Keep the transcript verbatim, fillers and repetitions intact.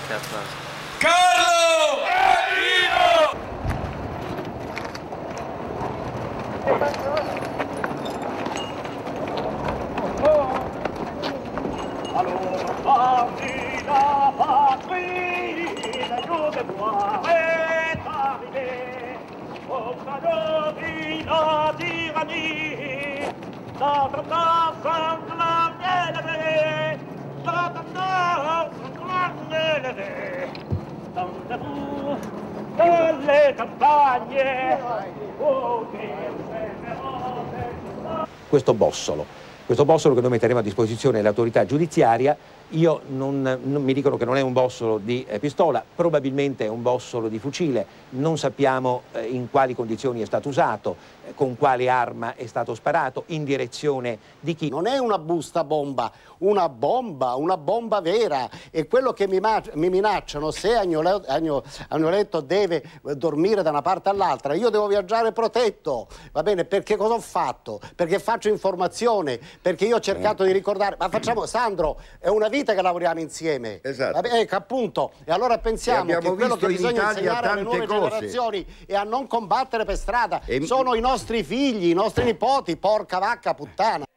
Scarpa. Carlo e Allora parti da patria, io devo arrêter. Oh, cadeau, la tyrannie, la tendance sanglante, la tendance sanglante, tendez-vous dans les campagne, oh, che questo bossolo, questo bossolo che noi metteremo a disposizione dell'autorità giudiziaria. Io non, non mi dicono che non è un bossolo di eh, pistola, probabilmente è un bossolo di fucile, non sappiamo eh, in quali condizioni è stato usato, eh, con quale arma è stato sparato, in direzione di chi. Non è una busta bomba, una bomba, una bomba vera, e quello che mi, mi minacciano, se Agnoletto, Agno, Agnoletto deve dormire da una parte all'altra, io devo viaggiare protetto, va bene? Perché cosa ho fatto? Perché faccio informazione, perché io ho cercato di ricordare, ma facciamo, Sandro, è una vita che lavoriamo insieme. Esatto. Vabbè, ecco, appunto, e allora pensiamo e che quello che bisogna Italia insegnare alle nuove cose. generazioni è a non combattere per strada, E... sono i nostri figli, i nostri nipoti, porca vacca puttana.